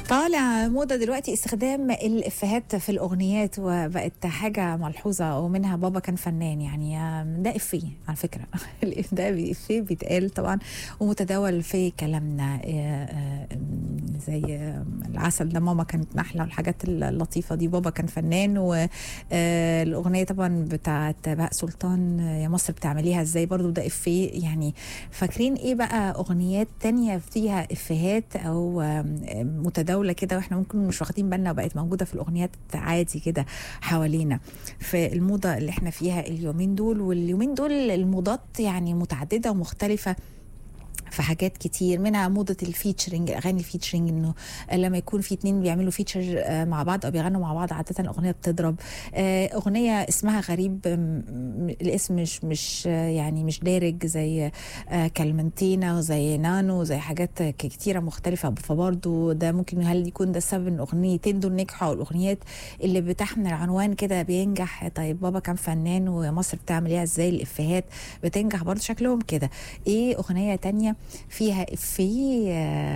طالع موضة دلوقتي استخدام الإفيهات في الأغنيات، وبقت حاجة ملحوظة، ومنها بابا كان فنان. يعني ده إفيه على فكرة. ده إفيه بيتقال طبعا ومتداول في كلامنا، زي العسل ده ماما كانت نحلة والحاجات اللطيفة دي. بابا كان فنان. والأغنية طبعا بتاعت بهاء سلطان يا مصر بتعمليها ازاي، برضو ده إفيه. يعني فاكرين ايه بقى أغنيات تانية فيها إفيهات أو متداولة كده واحنا ممكن مش واخدين بالنا، وبقت موجودة في الأغنيات عادي كده حوالينا في الموضة اللي احنا فيها اليومين دول؟ واليومين دول الموضات يعني متعددة ومختلفة في حاجات كتير، منها موضة الفيتشرنج، اغاني الفيتشرنج، انه لما يكون في اتنين بيعملوا فيتشر مع بعض او بيغنوا مع بعض، عادة الاغنية بتضرب. اغنية اسمها غريب، الاسم مش يعني مش دارج زي كلمنتينا وزي نانو، زي حاجات كتيرة مختلفة. فبرضه ده ممكن هل يكون ده السبب ان الاغنيتين دول نجحوا، الاغنيات اللي بتحمل عنوان كده بينجح. طيب بابا كان فنان ومصر بتعمل ايه ازاي، الافيهات بتنجح برضه شكلهم كده. ايه اغنية تانية فيها إفيه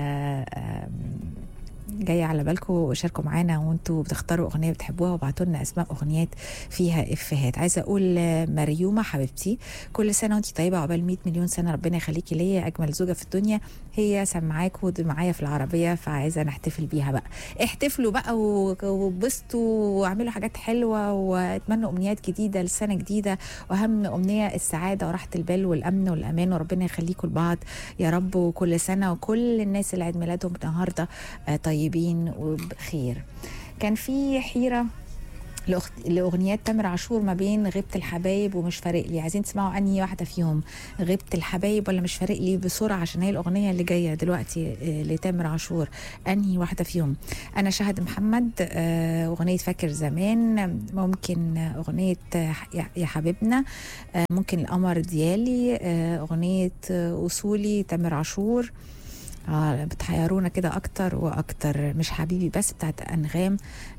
جاية على بالكم؟ شاركوا معانا وانتوا بتختاروا أغنية بتحبوها، وابعتوا لنا أسماء أغنيات فيها إفيهات. عايزة أقول مريومة حبيبتي، كل سنة وانتي طيبة، عقبال 100 مليون سنة، ربنا يخليكي ليا، أجمل زوجة في الدنيا. هي سمعاكوا معايا في العربية، فعايزة نحتفل بيها بقى. احتفلوا بقى وبسطوا واعملوا حاجات حلوة، واتمنوا أمنيات جديدة لسنة جديدة، وأهم أمنية السعادة وراحة البال والأمن والأمان، وربنا يخليكم لبعض يا رب. وكل سنة وكل الناس اللي عيد ميلادهم النهاردة طيبين وبخير. كان في حيرة لأغنيات تامر عاشور ما بين غيبة الحبايب ومش فارق لي، عايزين تسمعوا أنهي واحدة فيهم، غيبة الحبايب ولا مش فارق لي؟ بسرعة عشان هي الأغنية اللي جاية دلوقتي لتامر عاشور، أنهي واحدة فيهم؟ أنا شهد محمد، أغنية فاكر زمان، ممكن أغنية يا حبيبنا، ممكن القمر ديالي، أغنية أصولي تامر عاشور. بتحيرونا كده اكتر واكتر. مش حبيبي بس بتاعت انغام،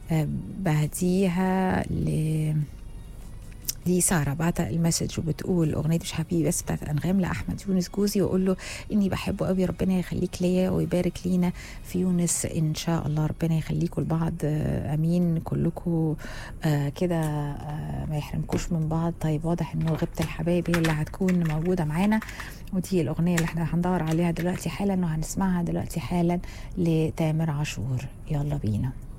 بهديها دي سارة بعت المسج وبتقول أغنية مش حبيبي بس بتاعت أنغام لأحمد يونس جوزي، وأقول له إني بحبه قوي، ربنا يخليك ليا ويبارك لينا في يونس إن شاء الله، ربنا يخليكم لبعض، أمين كلكم كده، ما يحرمكوش من بعض. طيب واضح إنه غيبة الحبايب هي اللي هتكون موجودة معانا، ودي الأغنية اللي احنا هندور عليها دلوقتي حالا وهنسمعها دلوقتي حالا لتامر عاشور. يلا بينا.